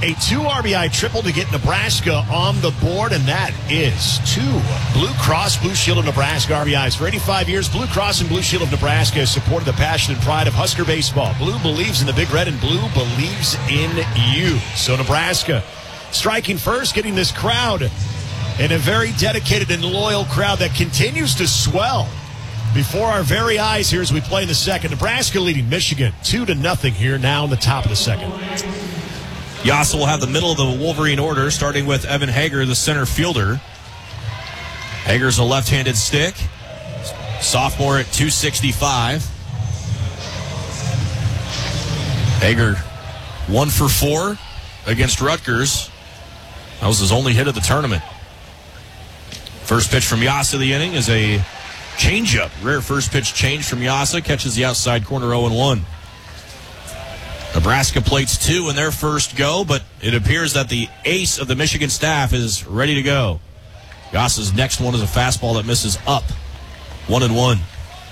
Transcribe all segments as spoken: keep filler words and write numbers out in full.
A two R B I triple to get Nebraska on the board, and that is two Blue Cross Blue Shield of Nebraska R B Is. For eighty-five years, Blue Cross and Blue Shield of Nebraska has supported the passion and pride of Husker baseball. Blue believes in the Big Red, and Blue believes in you. So Nebraska striking first, getting this crowd, and a very dedicated and loyal crowd that continues to swell before our very eyes here as we play in the second. Nebraska leading Michigan two to nothing here now in the top of the second. Yasa will have the middle of the Wolverine order, starting with Evan Hager, the center fielder. Hager's a left-handed stick. Sophomore at two sixty-five. Hager one for four against Rutgers. That was his only hit of the tournament. First pitch from Yasa of the inning is a changeup. Rare first pitch change from Yasa. Catches the outside corner oh and one. Nebraska plates two in their first go, but it appears that the ace of the Michigan staff is ready to go. Yasa's next one is a fastball that misses up. One and one.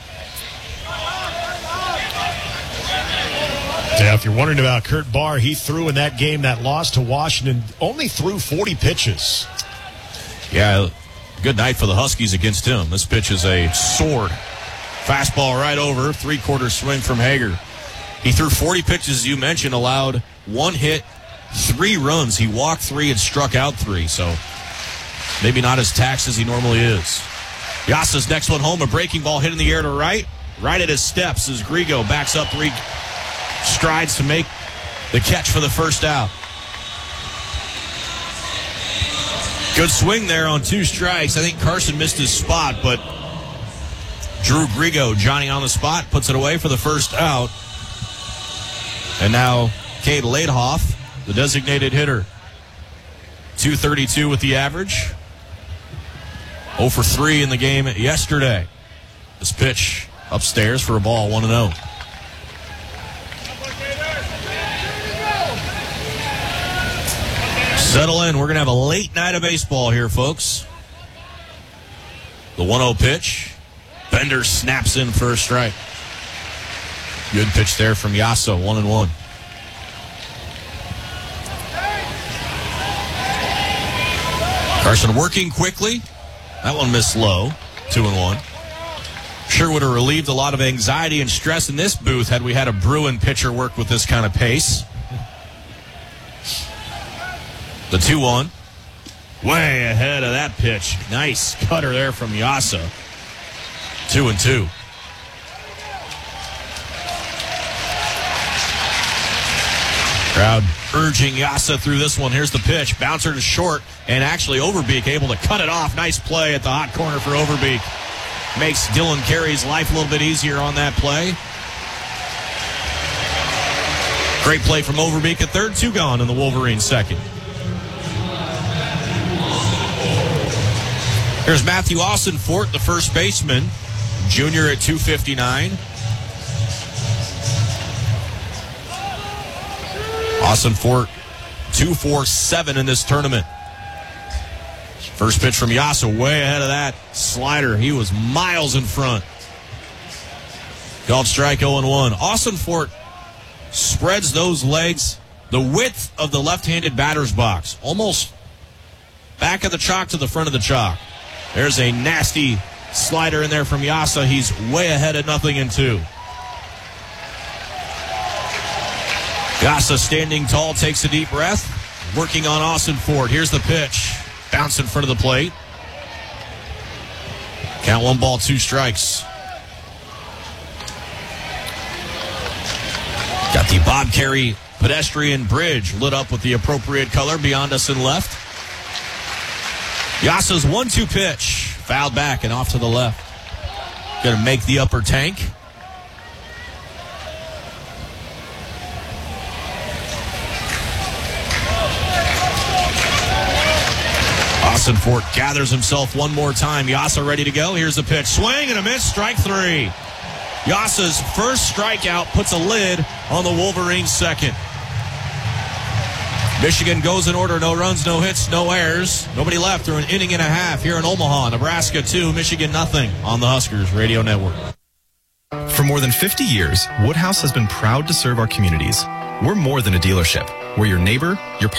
Yeah, if you're wondering about Kurt Barr, he threw in that game that lost to Washington, only threw forty pitches. Yeah, good night for the Huskies against him. This pitch is a sword. Fastball right over, three-quarter swing from Hager. He threw forty pitches, as you mentioned, allowed one hit, three runs. He walked three and struck out three, so maybe not as taxed as he normally is. Yasa's next one home, a breaking ball hit in the air to right. Right at his steps as Grigo backs up three strides to make the catch for the first out. Good swing there on two strikes. I think Carson missed his spot, but Drew Grigo, Johnny on the spot, puts it away for the first out. And now Cade Laidhoff, the designated hitter. two thirty-two with the average. oh for three in the game yesterday. This pitch upstairs for a ball, one and oh. Settle in. We're going to have a late night of baseball here, folks. The one oh pitch. Bender snaps in for a strike. Good pitch there from Yasa, one and one. Carson working quickly. That one missed low, two and one. Sure would have relieved a lot of anxiety and stress in this booth had we had a Bruin pitcher work with this kind of pace. The two one. Way ahead of that pitch. Nice cutter there from Yasa. Two and two. Crowd urging Yasa through this one. Here's the pitch. Bouncer to short, and actually Overbeek able to cut it off. Nice play at the hot corner for Overbeek. Makes Dylan Carey's life a little bit easier on that play. Great play from Overbeek at third. Two gone in the Wolverines' second. Here's Matthew Ossenfort, the first baseman. Junior at two fifty-nine. Ossenfort, two forty-seven in this tournament. First pitch from Yasa, way ahead of that slider. He was miles in front. Called strike oh and one. Ossenfort spreads those legs the width of the left-handed batter's box. Almost back of the chalk to the front of the chalk. There's a nasty slider in there from Yasa. He's way ahead at nothing and two. Yasa standing tall, takes a deep breath. Working on Ossenfort. Here's the pitch. Bounce in front of the plate. Count one ball, two strikes. Got the Bob Carey pedestrian bridge lit up with the appropriate color beyond us and left. Yasa's one two pitch. Fouled back and off to the left. Going to make the upper tank. Ossenfort gathers himself one more time. Yasa ready to go. Here's the pitch. Swing and a miss. Strike three. Yasa's first strikeout puts a lid on the Wolverines' second. Michigan goes in order. No runs, no hits, no errors. Nobody left through an inning and a half here in Omaha. Nebraska two, Michigan nothing on the Huskers Radio Network. For more than fifty years, Woodhouse has been proud to serve our communities. We're more than a dealership. We're your neighbor, your